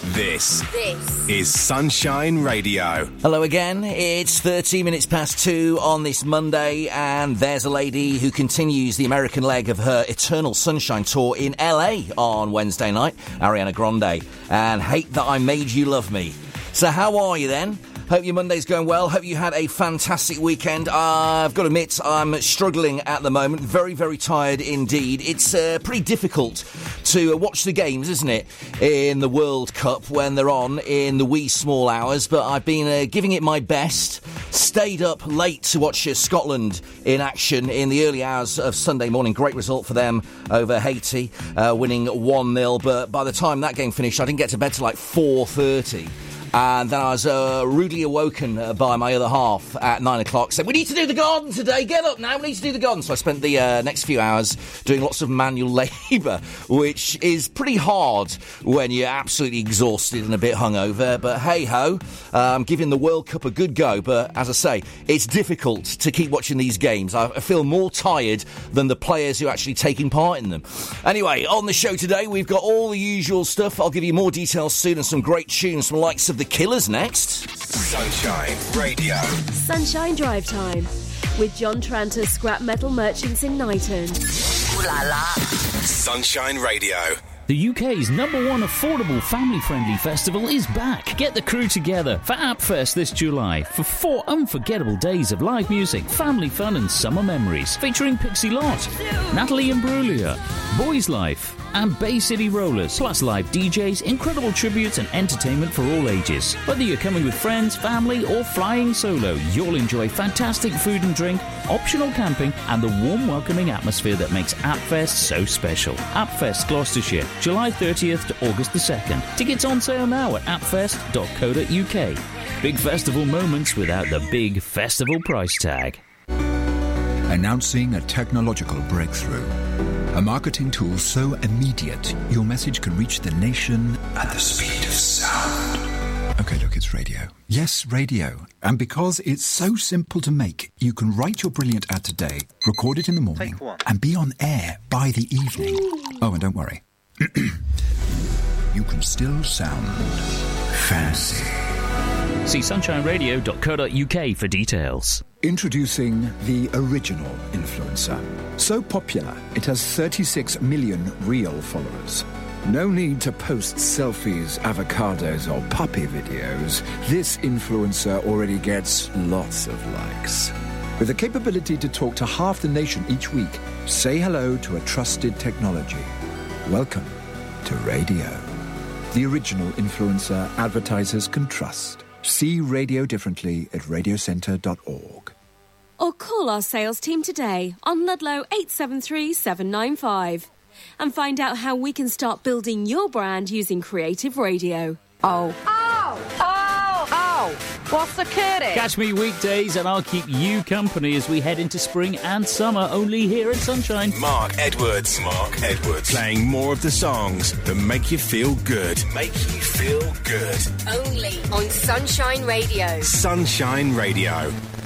This is Sunshine Radio. Hello again. It's 13 minutes past 2 on this Monday, and there's a lady who continues the American leg of her Eternal Sunshine tour in LA on Wednesday night, Ariana Grande, and Hate That I Made You Love Me. So how are you then? Hope your Monday's going well. Hope you had a fantastic weekend. I've got to admit, I'm struggling at the moment. Very, very tired indeed. It's pretty difficult to watch the games, isn't it, in the World Cup when they're on in the wee small hours. But I've been giving it my best. Stayed up late to watch Scotland in action in the early hours of Sunday morning. Great result for them over Haiti, winning 1-0. But by the time that game finished, I didn't get to bed till like 4:30. And then I was rudely awoken by my other half at 9 o'clock, saying, we need to do the garden today, get up now, we need to do the garden. So I spent the next few hours doing lots of manual labour, which is pretty hard when you're absolutely exhausted and a bit hungover. But hey-ho, I'm giving the World Cup a good go. But as I say, it's difficult to keep watching these games. I feel more tired than the players who are actually taking part in them. Anyway, on the show today, we've got all the usual stuff. I'll give you more details soon and some great tunes from the likes of The Killers next. Sunshine Radio. Sunshine Drive Time with John Tranter, Scrap Metal Merchants in Knighton. Ooh la la. Sunshine Radio. The UK's #1 affordable family-friendly festival is back. Get the crew together for AppFest this July for 4 unforgettable days of live music, family fun and summer memories. Featuring Pixie Lott, Natalie Imbruglia, Boys Life and Bay City Rollers, plus live DJs, incredible tributes and entertainment for all ages. Whether you're coming with friends, family or flying solo, you'll enjoy fantastic food and drink, optional camping and the warm welcoming atmosphere that makes AppFest so special. AppFest Gloucestershire, July 30th to August the 2nd. Tickets on sale now at appfest.co.uk. Big festival moments without the big festival price tag. Announcing a technological breakthrough. A marketing tool so immediate, your message can reach the nation at the speed of sound. Okay, look, it's radio. Yes, radio. And because it's so simple to make, you can write your brilliant ad today, record it in the morning, and be on air by the evening. Oh, and don't worry. You can still sound fancy. See sunshineradio.co.uk for details. Introducing the original influencer. So popular, it has 36 million real followers. No need to post selfies, avocados, or puppy videos. This influencer already gets lots of likes. With the capability to talk to half the nation each week, say hello to a trusted technology. Welcome to radio. The original influencer advertisers can trust. See radio differently at radiocentre.org. Or call our sales team today on Ludlow 873 795 and find out how we can start building your brand using creative radio. What's the curry? Catch me weekdays and I'll keep you company as we head into spring and summer, only here at Sunshine. Mark Edwards. Playing more of the songs that make you feel good. Only on Sunshine Radio. Sunshine Radio.